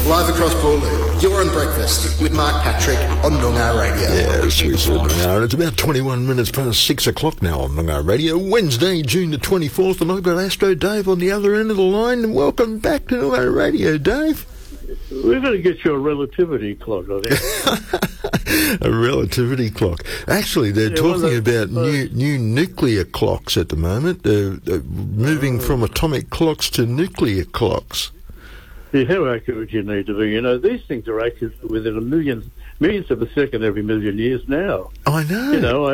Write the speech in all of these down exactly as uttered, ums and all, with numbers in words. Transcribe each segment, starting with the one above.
Live across Boorloo, you're on Breakfast with Mark Patrick on Noongar Radio. Yes, we certainly are. It's about twenty-one minutes past six o'clock now on Noongar Radio, Wednesday, June the twenty-fourth, and I've got Astro Dave on the other end of the line. And welcome back to Noongar Radio, Dave. We're going to get you a relativity clock, I think. A relativity clock. Actually, they're yeah, talking well, about uh, new new nuclear clocks at the moment. They're, they're moving uh, from atomic clocks to nuclear clocks. Yeah, how accurate you need to be. You know, these things are accurate within a million, millions of a second every million years now. I know. You know,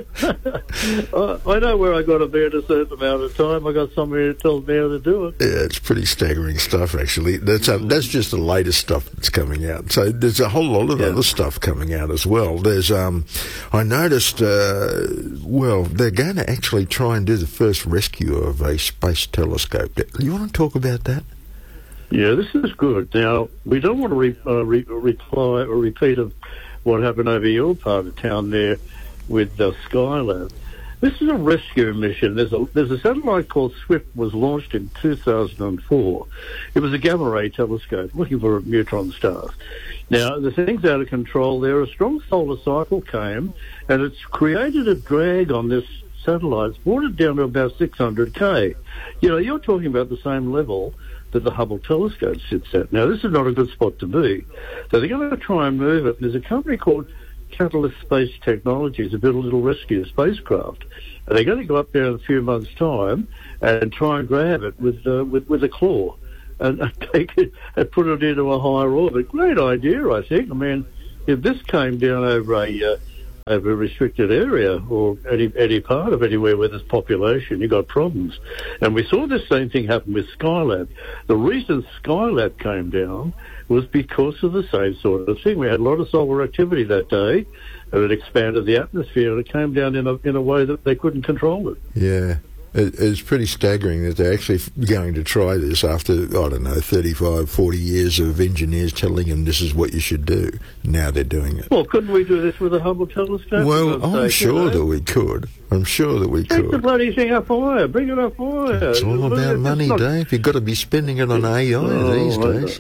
I, I know where I got to be at a certain amount of time. I got somebody who tells me how to do it. Yeah, it's pretty staggering stuff, actually. That's uh, that's just the latest stuff that's coming out. So there's a whole lot of yeah. other stuff coming out as well. There's, um, I noticed, uh, well, they're going to actually try and do the first rescue of a space telescope. You want to talk about that? Yeah, this is good. Now, we don't want to re, uh, re, reply or repeat of what happened over your part of town there with uh, Skylab. This is a rescue mission. There's a there's a satellite called SWIFT was launched in two thousand four. It was a gamma ray telescope looking for neutron stars. Now, the thing's out of control there. A strong solar cycle came, and it's created a drag on this satellite. It's brought it down to about six hundred K. You know, you're talking about the same level that the Hubble telescope sits at. Now, this is not a good spot to be. So they're going to try and move it. There's a company called Catalyst Space Technologies that built a little rescue spacecraft. And they're going to go up there in a few months' time and try and grab it with uh, with, with a claw and, and take it and put it into a higher orbit. Great idea, I think. I mean, if this came down over a... Uh, over a restricted area or any any part of anywhere where there's population, you've got problems. And we saw the same thing happen with Skylab. The reason Skylab came down was because of the same sort of thing. We had a lot of solar activity that day, and it expanded the atmosphere, and it came down in a in a way that they couldn't control it. Yeah. It's pretty staggering that they're actually going to try this after, I don't know, thirty-five, forty years of engineers telling them this is what you should do. Now they're doing it. Well, couldn't we do this with a Hubble telescope? Well, I'm sure that we could. I'm sure that we could. Take the bloody thing up higher. Bring it up higher. It's all about money, not... Dave. You've got to be spending it on A I oh, these days.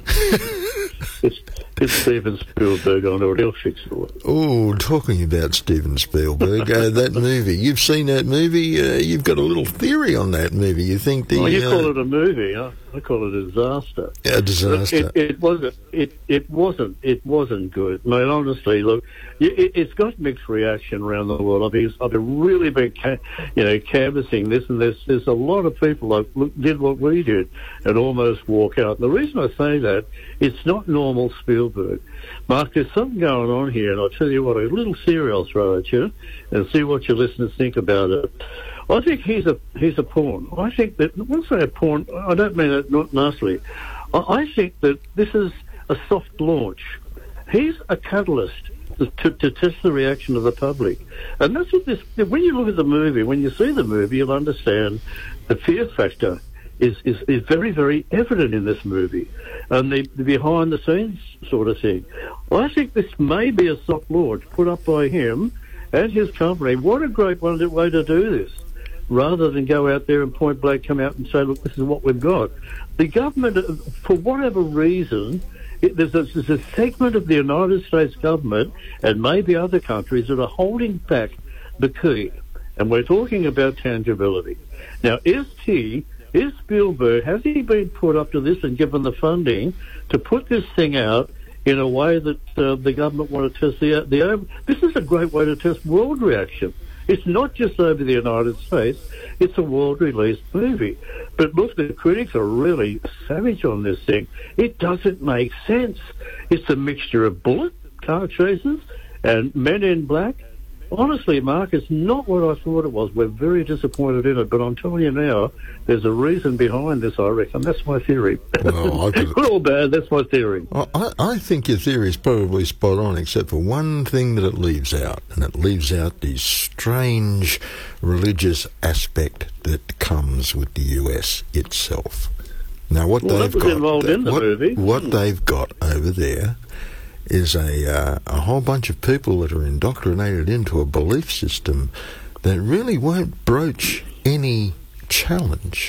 It's, it's Steven Spielberg on it. He'll fix it all. Oh, talking about Steven Spielberg, uh, that movie. You've seen that movie. Uh, you've got a little theory on that movie. You think the... Well, you uh, call it a movie. Huh? I call it a disaster. A disaster. It, it wasn't. It it wasn't. It wasn't good. I mean, honestly, look, it, it's got mixed reaction around the world. I've been, I've been really been, ca- you know, canvassing this, and there's there's a lot of people that look, did what we did and almost walk out. And the reason I say that, it's not normal Spielberg. Mark, there's something going on here, and I'll tell you what, a little theory I'll throw at you and see what your listeners think about it. I think he's a he's a pawn. I think that, when I say a pawn, I don't mean it not nicely. I, I think that this is a soft launch. He's a catalyst to, to, to test the reaction of the public. And that's what this, when you look at the movie, when you see the movie, you'll understand the fear factor is, is, is very, very evident in this movie. And the, the behind-the-scenes sort of thing. I think this may be a soft launch put up by him and his company. What a great way to do this, rather than go out there and point blank come out and say, look, this is what we've got. The government, for whatever reason, it, there's, a, there's a segment of the United States government and maybe other countries that are holding back the key. And we're talking about tangibility. Now, is he, is Spielberg, has he been put up to this and given the funding to put this thing out in a way that uh, the government want to test the... the this is a great way to test world reaction. It's not just over the United States, it's a world-released movie. But look, the critics are really savage on this thing. It doesn't make sense. It's a mixture of bullet, car chases, and Men in Black. Honestly, Mark, it's not what I thought it was. We're very disappointed in it, but I'm telling you now, there's a reason behind this, I reckon. That's my theory. Well, good or bad, that's my theory. I, I think your theory is probably spot on, except for one thing that it leaves out, and it leaves out the strange religious aspect that comes with the U S itself. Now, what well, they've that was got, involved in the what, movie. what hmm. they've got over there is a uh, a whole bunch of people that are indoctrinated into a belief system that really won't broach any challenge.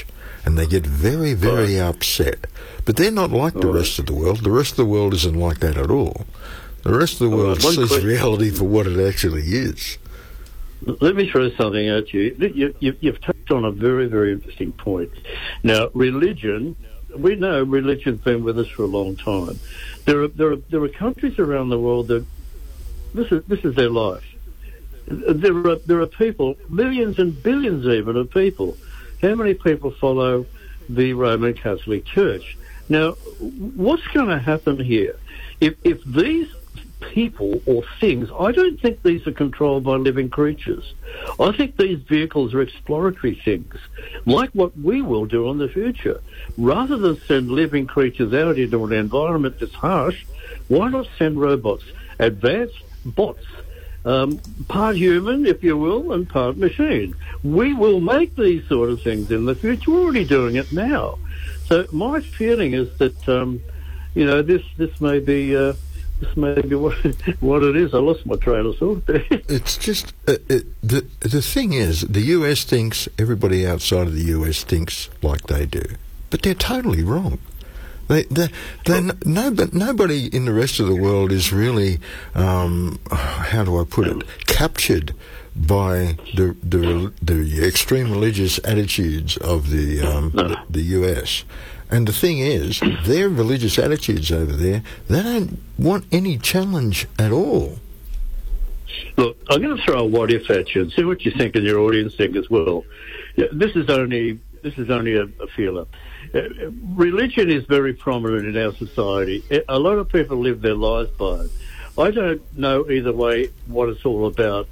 and they get very, very Right. upset. But they're not like the Right. rest of the world. The rest of the world isn't like that at all. The rest of the All world right, one sees question. reality for what it actually is. Let me throw something at you. You, you. You've touched on a very, very interesting point. Now, religion, we know religion's been with us for a long time. There are, there are, there are countries around the world that this is, this is their life. There are, there are people, millions and billions even of people. How many people follow the Roman Catholic Church? Now, what's going to happen here? If, if these people or things, I don't think these are controlled by living creatures. I think these vehicles are exploratory things, like what we will do in the future. Rather than send living creatures out into an environment that's harsh, why not send robots, advanced bots, um, part human, if you will, and part machine? We will make these sort of things in the future. We're already doing it now. So my feeling is that, um, you know, this, this may be... Uh, This may be what, what it is. I lost my train of thought there. It's just uh, it, the the thing is, the U S thinks everybody outside of the U S thinks like they do, but they're totally wrong. They they they no, but nobody in the rest of the world is really um, how do I put it, captured by the the the extreme religious attitudes of the um, the, the U S. And the thing is, their religious attitudes over there, they don't want any challenge at all. Look, I'm going to throw a what if at you and see what you think and your audience think as well. Yeah, this is only this is only a, a feeler. Uh, religion is very prominent in our society. A lot of people live their lives by it. I don't know either way what it's all about.